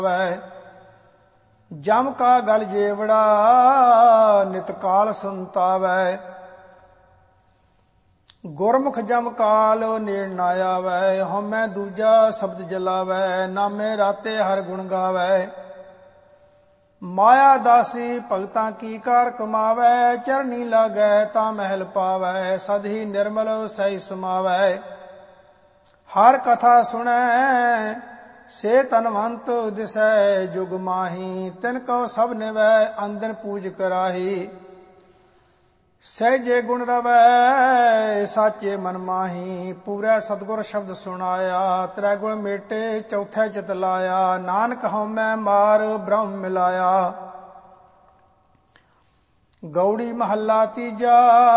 जम का गल जेवड़ा नित काल संतावै। गुरमुख जम काल नेड़ ना आवै। हमै दूजा शब्द जलावै। नामे राते हर गुण गावै। माया दासी भगतां की कार कमावै। चरनी लागै ता महल पावै। सद ही निर्मल सही समावै। हर कथा सुनै से तनवंत दिसै जुग माही। तिनको सब निवै अंदन पूज कराही। सहजे गुण रवै साचे मन माही। पूरै सतगुर शब्द सुनाया त्रै गुण मेटे चौथे चित लाया। नानक हउमੈ मार ब्रह्म मिलाया। गौड़ी महला तीजा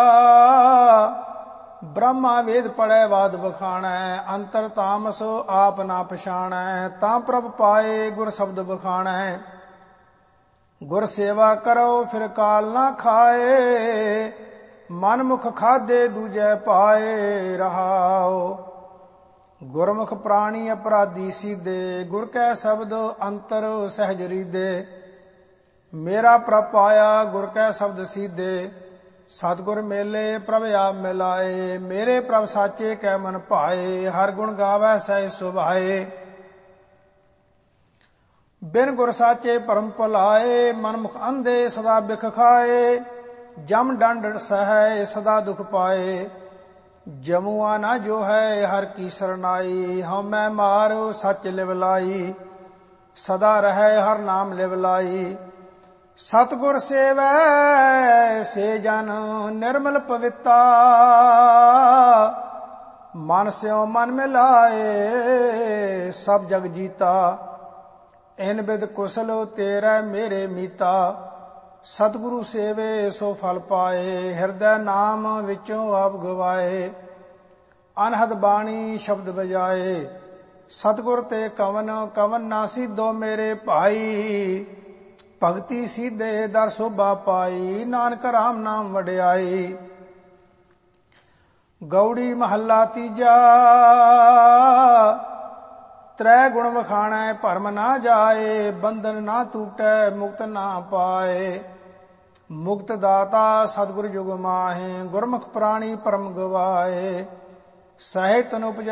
ब्रह्मा वेद पढ़ै वाद बखाणै। अंतर तामस आप ना पछाणै। तां प्रभ पाए गुर शब्द बखाणै। गुर सेवा करो फिर काल ना खाए। मन मुख खाधे दूजै पाए रहाओ। गुरमुख प्राणी अपराधी सीधे। गुर कै शब्द अंतर सहज रीदे। मेरा प्रभ पाया गुर कै शब्द सीधे। सतगुर मेले प्रभ आप मिलाए। मेरे प्रभ साचे कै मन भाए। हर गुण गावै सह सुभाए। बिन गुर साचे परम भुलाए। मनमुख अंधे सदा बिख खाए। जम डंड सहै सदा दुख पाए। जमुआ ना जो है हर की सरनाई। हमै मार सच लिवलाई। सदा रहै हर नाम लिवलाई। सतगुर सेवै से जन निर्मल पविता। मन स्यों मन मिलाए सब जग जीता। इन बिद कुशल तेरै मेरे मीता। सतगुरु सेवे सो फल पाए। हिरदै नाम विचों आप गवाए। अनहद बाणी शब्द बजाए। सतगुर ते कवन कवन ना सीधो मेरे भाई। भगति सीधे दर शोभा पाई। नानक राम नाम वड्याई। गौड़ी महला तीजा त्रै गुण वखाणै भरम ना जाए। बंधन ना टूटै मुक्त ना पाए। मुक्त दाता सतगुर जुग माहे। गुरमुख प्राणी परम गवाए। सहे तन उपजै